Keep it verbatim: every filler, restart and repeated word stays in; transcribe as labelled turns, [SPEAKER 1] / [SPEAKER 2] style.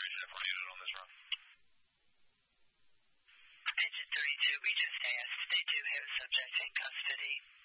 [SPEAKER 1] Raise F one unit on this run.
[SPEAKER 2] Engine thirty-two, we just asked. They do have subject in custody.